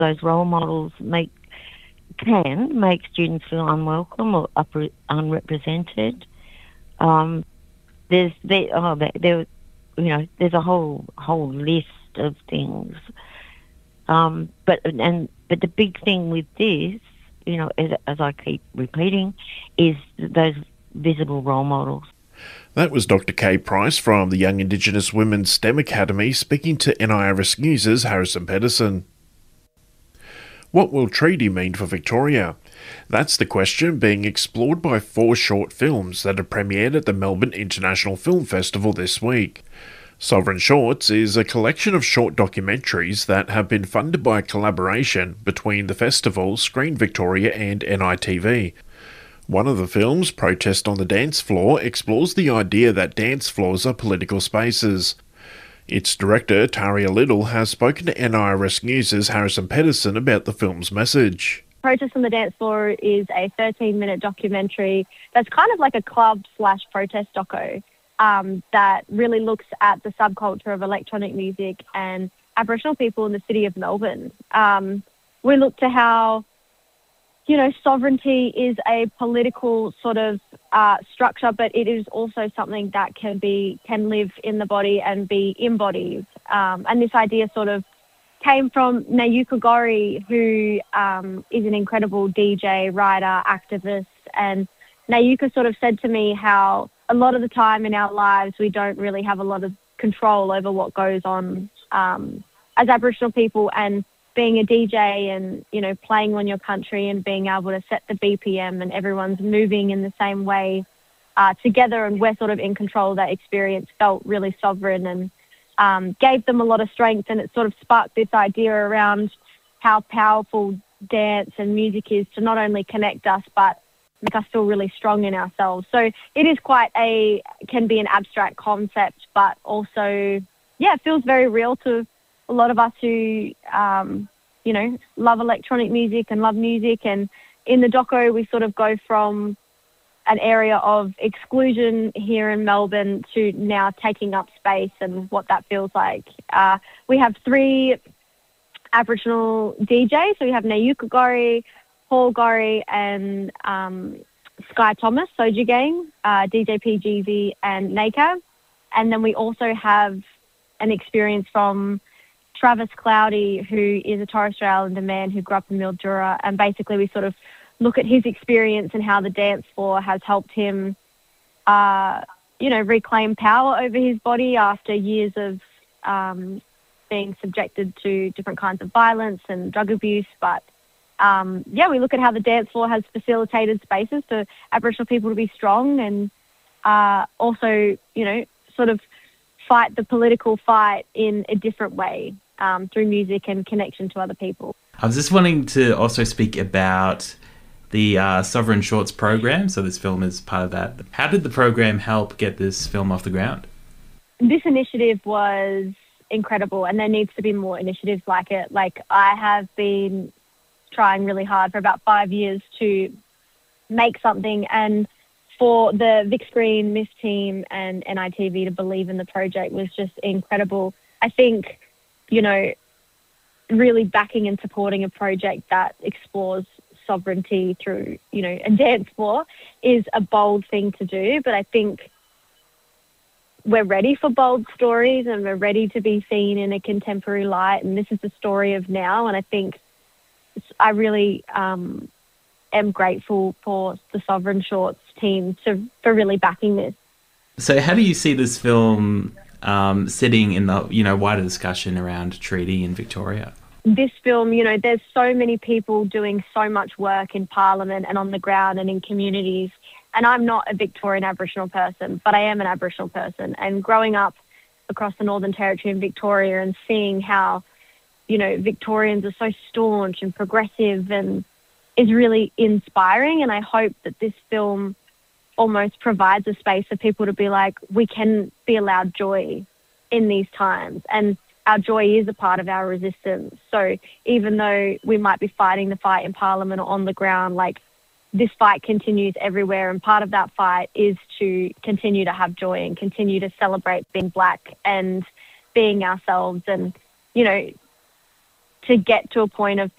those role models can make students feel unwelcome or unrepresented. Um, there's a whole list of things. But the big thing with this, as I keep repeating, is those visible role models. That was Dr. Kay Price from the Young Indigenous Women's STEM Academy speaking to NIRS News' Harrison Pedersen. What will treaty mean for Victoria? That's the question being explored by 4 short films that have premiered at the Melbourne International Film Festival this week. Sovereign Shorts is a collection of short documentaries that have been funded by a collaboration between the festival, Screen Victoria and NITV. One of the films, Protest on the Dance Floor, explores the idea that dance floors are political spaces. Its director, Taria Little, has spoken to NIRS News' Harrison Pedersen about the film's message. Protest on the Dance Floor is a 13-minute documentary that's kind of like a club/protest doco that really looks at the subculture of electronic music and Aboriginal people in the city of Melbourne. We look to how sovereignty is a political sort of structure, but it is also something that can live in the body and be embodied. And this idea sort of came from Nayuka Gorry, who is an incredible DJ, writer, activist. And Nayuka sort of said to me how a lot of the time in our lives we don't really have a lot of control over what goes on as Aboriginal people, and being a DJ and, playing on your country and being able to set the BPM and everyone's moving in the same way together, and we're sort of in control of that experience, felt really sovereign and gave them a lot of strength. And it sort of sparked this idea around how powerful dance and music is to not only connect us but make us feel really strong in ourselves. So it is can be an abstract concept, but also, it feels very real to a lot of us who, love electronic music and love music. And in the doco, we sort of go from an area of exclusion here in Melbourne to now taking up space and what that feels like. We have 3 Aboriginal DJs. So we have Nayuka Gorry, Paul Gorry, and Sky Thomas, Soju Gang, DJ PGV, and NACAV. And then we also have an experience from Travis Cloudy, who is a Torres Strait Islander man who grew up in Mildura, and basically we sort of look at his experience and how the dance floor has helped him, reclaim power over his body after years of being subjected to different kinds of violence and drug abuse. But, we look at how the dance floor has facilitated spaces for Aboriginal people to be strong and also, sort of fight the political fight in a different way. Through music and connection to other people. I was just wanting to also speak about the Sovereign Shorts program. So this film is part of that. How did the program help get this film off the ground? This initiative was incredible, and there needs to be more initiatives like it. Like, I have been trying really hard for about 5 years to make something, and for the Vic Screen, MIF team and NITV to believe in the project was just incredible. I think really backing and supporting a project that explores sovereignty through, a dance floor is a bold thing to do. But I think we're ready for bold stories and we're ready to be seen in a contemporary light. And this is the story of now. And I think I really am grateful for the Sovereign Shorts team for really backing this. So how do you see this film sitting in the wider discussion around treaty in Victoria? This film, there's so many people doing so much work in Parliament and on the ground and in communities. And I'm not a Victorian Aboriginal person, but I am an Aboriginal person. And growing up across the Northern Territory and Victoria and seeing how, Victorians are so staunch and progressive and is really inspiring. And I hope that this film almost provides a space for people to be like, we can be allowed joy in these times, and our joy is a part of our resistance. So even though we might be fighting the fight in Parliament or on the ground, like, this fight continues everywhere, and part of that fight is to continue to have joy and continue to celebrate being Black and being ourselves, and to to get to a point of